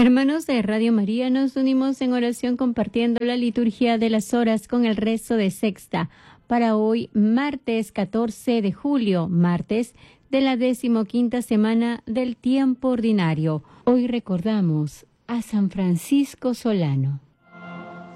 Hermanos de Radio María, nos unimos en oración compartiendo la liturgia de las horas con el rezo de sexta para hoy, martes 14 de julio, martes de la 15ª semana del tiempo ordinario. Hoy recordamos a San Francisco Solano.